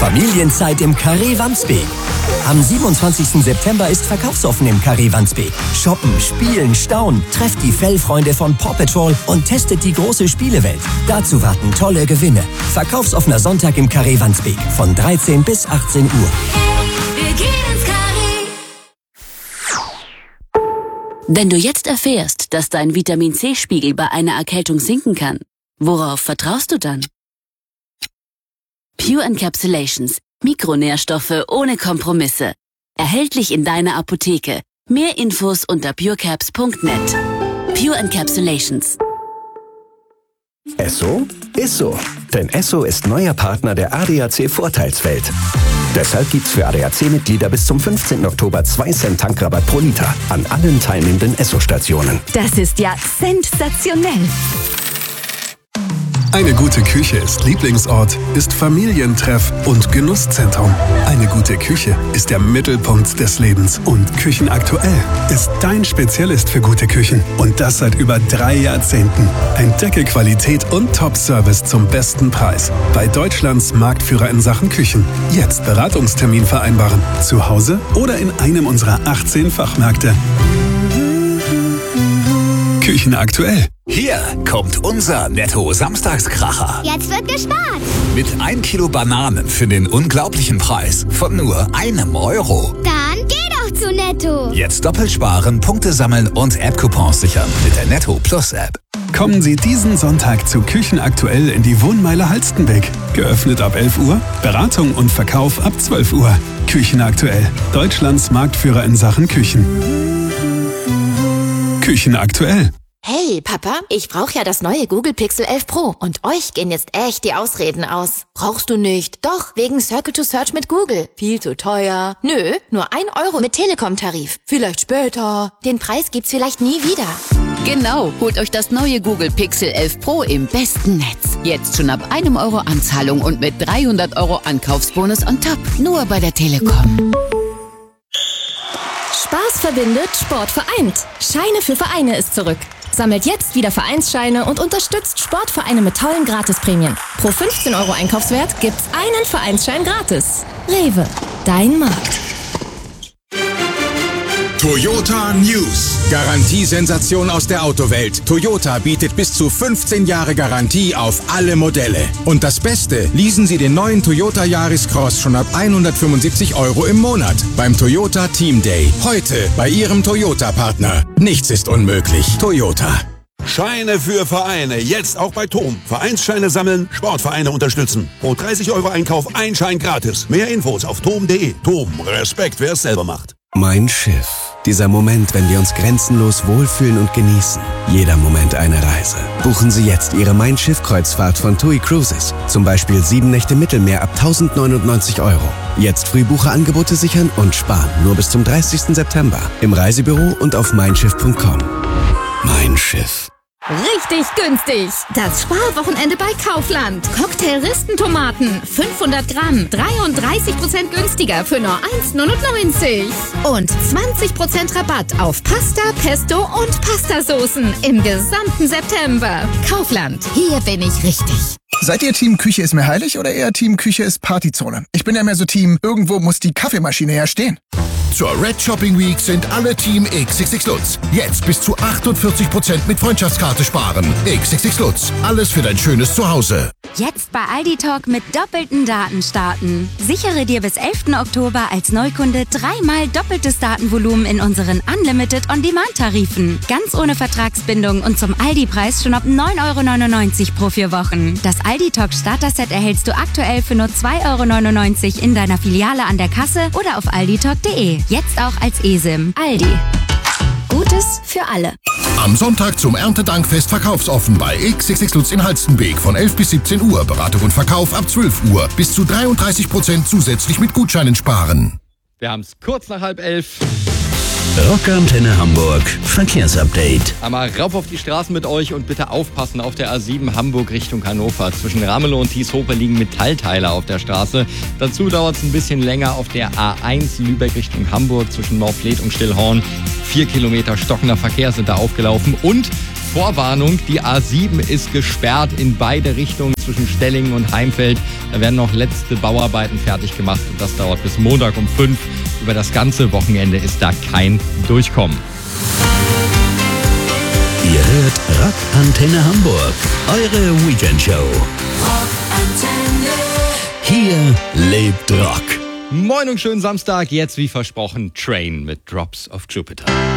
Familienzeit im Carré Wandsbek. Am 27. September ist verkaufsoffen im Carré Wandsbek. Shoppen, spielen, staunen. Trefft die Fellfreunde von Paw Patrol und testet die große Spielewelt. Dazu warten tolle Gewinne. Verkaufsoffener Sonntag im Carré Wandsbek von 13 bis 18 Uhr. Wir gehen ins Carré. Wenn du jetzt erfährst, dass dein Vitamin-C-Spiegel bei einer Erkältung sinken kann, worauf vertraust du dann? Pure Encapsulations. Mikronährstoffe ohne Kompromisse. Erhältlich in deiner Apotheke. Mehr Infos unter purecaps.net. Pure Encapsulations. Esso ist so. Denn Esso ist neuer Partner der ADAC Vorteilswelt. Deshalb gibt's für ADAC-Mitglieder bis zum 15. Oktober 2 Cent Tankrabatt pro Liter an allen teilnehmenden Esso-Stationen. Das ist ja sensationell. Eine gute Küche ist Lieblingsort, ist Familientreff und Genusszentrum. Eine gute Küche ist der Mittelpunkt des Lebens. Und Küchenaktuell ist dein Spezialist für gute Küchen. Und das seit über 3 Jahrzehnten. Entdecke Qualität und Top-Service zum besten Preis. Bei Deutschlands Marktführer in Sachen Küchen. Jetzt Beratungstermin vereinbaren. Zu Hause oder in einem unserer 18 Fachmärkte. Küchenaktuell. Hier kommt unser Netto-Samstagskracher. Jetzt wird gespart. Mit 1 Kilo Bananen für den unglaublichen Preis von nur €1. Dann geh doch zu Netto. Jetzt doppelt sparen, Punkte sammeln und App-Coupons sichern mit der Netto Plus App. Kommen Sie diesen Sonntag zu Küchenaktuell in die Wohnmeile Halstenbek. Geöffnet ab 11 Uhr, Beratung und Verkauf ab 12 Uhr. Küchenaktuell. Deutschlands Marktführer in Sachen Küchen. Küchenaktuell. Hey, Papa, ich brauche ja das neue Google Pixel 11 Pro und euch gehen jetzt echt die Ausreden aus. Brauchst du nicht? Doch, wegen Circle to Search mit Google. Viel zu teuer. Nö, nur €1 mit Telekom-Tarif. Vielleicht später. Den Preis gibt's vielleicht nie wieder. Genau, holt euch das neue Google Pixel 11 Pro im besten Netz. Jetzt schon ab €1 Anzahlung und mit €300 Ankaufsbonus on top. Nur bei der Telekom. Spaß verbindet, Sport vereint. Scheine für Vereine ist zurück. Sammelt jetzt wieder Vereinsscheine und unterstützt Sportvereine mit tollen Gratisprämien. Pro 15 € Einkaufswert gibt's einen Vereinsschein gratis. Rewe, dein Markt. Toyota News. Garantiesensation aus der Autowelt. Toyota bietet bis zu 15 Jahre Garantie auf alle Modelle. Und das Beste, leasen Sie den neuen Toyota Yaris Cross schon ab 175 € im Monat beim Toyota Team Day. Heute bei Ihrem Toyota-Partner. Nichts ist unmöglich. Toyota. Scheine für Vereine, jetzt auch bei TOM. Vereinsscheine sammeln, Sportvereine unterstützen. Pro 30 € Einkauf ein Schein gratis. Mehr Infos auf tom.de. TOM, Respekt, wer es selber macht. Mein Schiff. Dieser Moment, wenn wir uns grenzenlos wohlfühlen und genießen. Jeder Moment eine Reise. Buchen Sie jetzt Ihre Mein Schiff-Kreuzfahrt von TUI Cruises. Zum Beispiel 7 Nächte Mittelmeer ab 1.099 €. Jetzt Frühbucherangebote sichern und sparen. Nur bis zum 30. September. Im Reisebüro und auf meinschiff.com. Mein Schiff. Richtig günstig. Das Sparwochenende bei Kaufland. Cocktail-Ristentomaten, 500 Gramm, 33% günstiger für nur 1,99 €. Und 20% Rabatt auf Pasta, Pesto und Pastasoßen im gesamten September. Kaufland, hier bin ich richtig. Seid ihr Team Küche ist mir heilig oder eher Team Küche ist Partyzone? Ich bin ja mehr so Team, irgendwo muss die Kaffeemaschine herstehen. Zur Red Shopping Week sind alle Team XXX Lutz. Jetzt bis zu 48% mit Freundschaftskarte sparen. XXX Lutz. Alles für dein schönes Zuhause. Jetzt bei Aldi Talk mit doppelten Daten starten. Sichere dir bis 11. Oktober als Neukunde 3-mal doppeltes Datenvolumen in unseren Unlimited On-Demand-Tarifen. Ganz ohne Vertragsbindung und zum Aldi-Preis schon ab 9,99 € pro 4 Wochen. Das Aldi Talk Starter-Set erhältst du aktuell für nur 2,99 € in deiner Filiale an der Kasse oder auf alditalk.de. Jetzt auch als eSIM. Aldi. Gutes für alle. Am Sonntag zum Erntedankfest verkaufsoffen bei XXX Lutz in Halstenbek von 11 bis 17 Uhr. Beratung und Verkauf ab 12 Uhr. Bis zu 33% zusätzlich mit Gutscheinen sparen. Wir haben es kurz nach 10:30. Rockantenne Hamburg Verkehrsupdate. Einmal rauf auf die Straßen mit euch und bitte aufpassen auf der A7 Hamburg Richtung Hannover. Zwischen Ramelow und Thieshope liegen Metallteile auf der Straße. Dazu dauert es ein bisschen länger auf der A1 Lübeck Richtung Hamburg zwischen Morfleet und Stillhorn. 4 Kilometer stockender Verkehr sind da aufgelaufen und Vorwarnung, die A7 ist gesperrt in beide Richtungen zwischen Stellingen und Heimfeld. Da werden noch letzte Bauarbeiten fertig gemacht und das dauert bis Montag um 5. Über das ganze Wochenende ist da kein Durchkommen. Ihr hört Rock Antenne Hamburg, eure Weekendshow. Hier lebt Rock. Moin und schönen Samstag, jetzt wie versprochen Train mit Drops of Jupiter.